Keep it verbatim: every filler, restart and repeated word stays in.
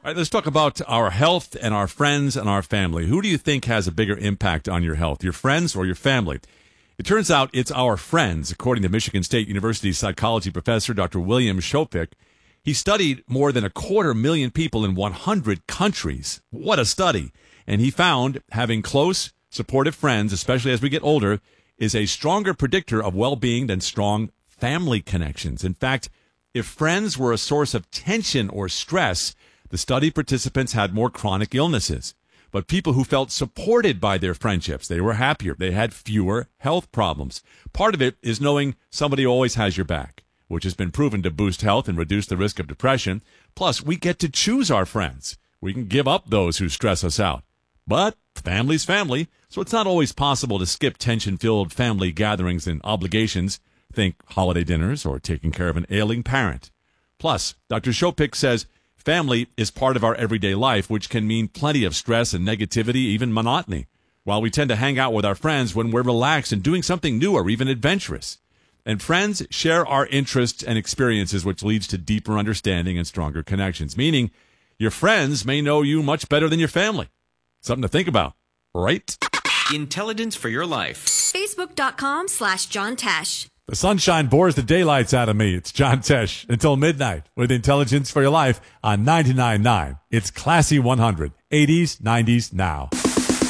All right, let's talk about our health and our friends and our family. Who do you think has a bigger impact on your health, your friends or your family? It turns out it's our friends, according to Michigan State University psychology professor Doctor William Shopik. He studied more than a quarter million people in one hundred countries. What a study. And he found having close, supportive friends, especially as we get older, is a stronger predictor of well-being than strong family connections. In fact, if friends were a source of tension or stress, the study participants had more chronic illnesses. But people who felt supported by their friendships, they were happier. They had fewer health problems. Part of it is knowing somebody always has your back, which has been proven to boost health and reduce the risk of depression. Plus, we get to choose our friends. We can give up those who stress us out. But family's family, so it's not always possible to skip tension-filled family gatherings and obligations. Think holiday dinners or taking care of an ailing parent. Plus, Doctor Shopik says family is part of our everyday life, which can mean plenty of stress and negativity, even monotony, while we tend to hang out with our friends when we're relaxed and doing something new or even adventurous. And friends share our interests and experiences, which leads to deeper understanding and stronger connections, meaning your friends may know you much better than your family. Something to think about, right? Intelligence for your life. Facebook.com slash John Tesh. The sunshine bores the daylights out of me. It's John Tesh until midnight with Intelligence for Your Life on ninety-nine point nine. It's Classy one hundred, eighties, nineties, now.